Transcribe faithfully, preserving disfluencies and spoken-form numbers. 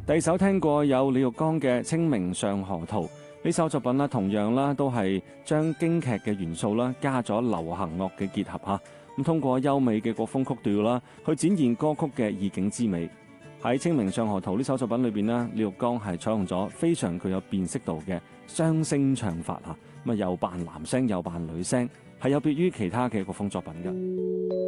第二首聽過有李玉剛嘅《清明上河圖》，呢首作品啦，同樣啦都係將京劇嘅元素啦加咗流行樂嘅結合嚇，咁通過優美嘅國風曲調啦，去展現歌曲嘅意境之美。喺《清明上河圖》呢首作品裏邊呢，李玉剛係採用咗非常具有辨識度嘅雙聲唱法嚇，咁啊又扮男聲又扮女聲，係有別於其他嘅國風作品嘅。